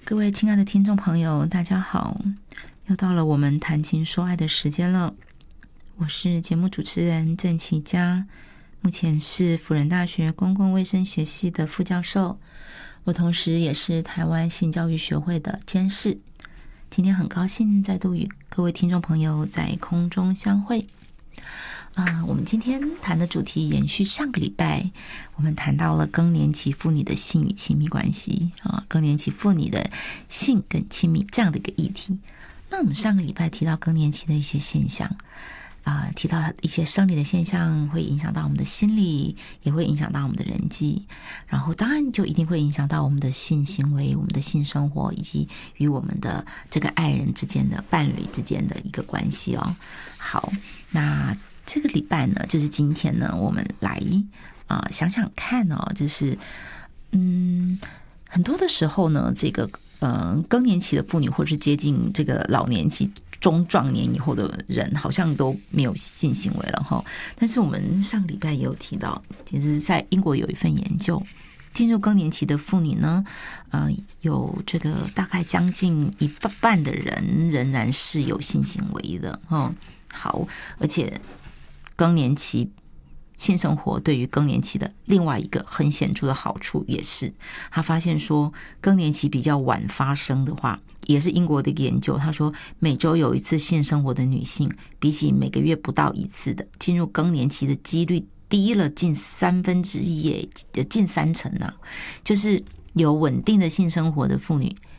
各位亲爱的听众朋友，大家好，又到了我们谈情说爱的时间了。我是节目主持人郑琪佳，目前是辅仁大学公共卫生学系的副教授，我同时也是台湾性教育学会的监事。今天很高兴再度与各位听众朋友在空中相会。我们今天谈的主题延续上个礼拜，我们谈到了更年期妇女的性与亲密关系更年期妇女的性跟亲密这样的一个议题。那我们上个礼拜提到更年期的一些现象提到一些生理的现象会影响到我们的心理，也会影响到我们的人际，然后当然就一定会影响到我们的性行为、我们的性生活，以及与我们的这个爱人之间的伴侣之间的一个关系哦。好，那这个礼拜呢，就是今天呢，我们来想想看就是很多的时候呢，这个更年期的妇女或是接近这个老年期中壮年以后的人好像都没有性行为了齁。但是我们上个礼拜也有提到，其实在英国有一份研究，进入更年期的妇女呢有这个大概将近一半的人仍然是有性行为的好，而且更年期性生活对于更年期的另外一个很显著的好处，也是他发现说更年期比较晚发生的话，也是英国的一个研究，他说每周有一次性生活的女性，比起每个月不到一次的，进入更年期的几率低了近1/3，近30%就是有稳定的性生活的妇女